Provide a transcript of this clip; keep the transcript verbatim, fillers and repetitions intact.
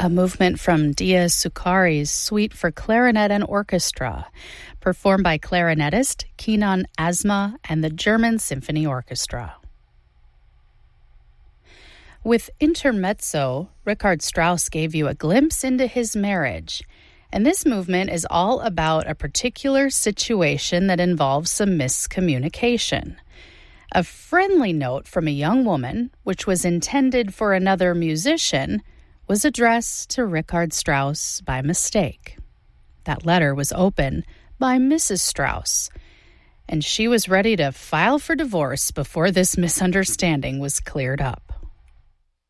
a movement from Diaz Sukari's Suite for Clarinet and Orchestra, performed by clarinetist Kenan Azma and the German Symphony Orchestra. With Intermezzo, Richard Strauss gave you a glimpse into his marriage, and this movement is all about a particular situation that involves some miscommunication. A friendly note from a young woman, which was intended for another musician, was addressed to Richard Strauss by mistake. That letter was opened by Missus Strauss, and she was ready to file for divorce before this misunderstanding was cleared up.